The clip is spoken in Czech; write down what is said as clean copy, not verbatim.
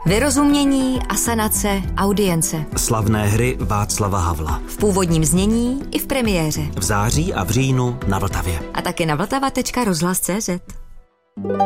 Vyrozumění, asanace, audience. Slavné hry Václava Havla. V původním znění i v premiéře. V září a v říjnu na Vltavě. A taky na vltava.rozhlas.cz.